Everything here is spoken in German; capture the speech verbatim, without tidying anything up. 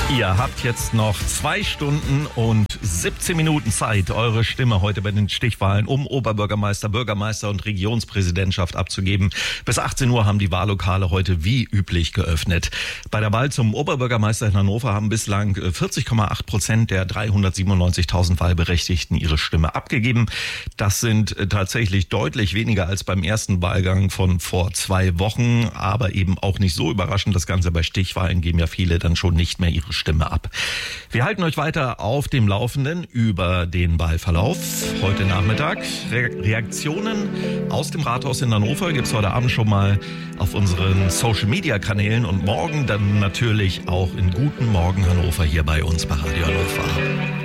Ihr habt jetzt noch zwei Stunden und siebzehn Minuten Zeit, eure Stimme heute bei den Stichwahlen um Oberbürgermeister, Bürgermeister und Regionspräsidentschaft abzugeben. Bis achtzehn Uhr haben die Wahllokale heute wie üblich geöffnet. Bei der Wahl zum Oberbürgermeister in Hannover haben bislang vierzig Komma acht Prozent der dreihundertsiebenundneunzigtausend Wahlberechtigten ihre Stimme abgegeben. Das sind tatsächlich deutlich weniger als beim ersten Wahlgang von vor zwei Wochen, aber eben auch nicht so überraschend. Das Ganze bei Stichwahlen geben ja viele dann schon nicht mehr ihre Stimme ab. Wir halten euch weiter auf dem Laufenden über den Wahlverlauf. Heute Nachmittag Re- Reaktionen aus dem Rathaus in Hannover gibt es heute Abend schon mal auf unseren Social-Media-Kanälen und morgen dann natürlich auch in Guten Morgen Hannover hier bei uns bei Radio Hannover.